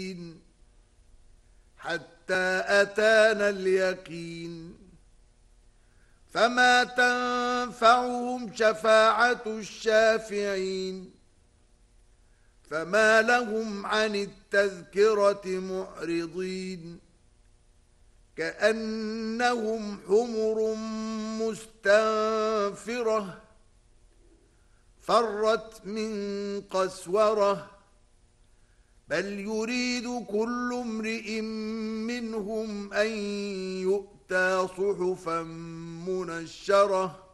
حتى أتانا اليقين فما تنفعهم شفاعة الشافعين فما لهم عن التذكرة معرضين كأنهم حمر مستنفرة فرت من قسورة بل يريد كل امرئ منهم أن يؤتى صحفا منشرة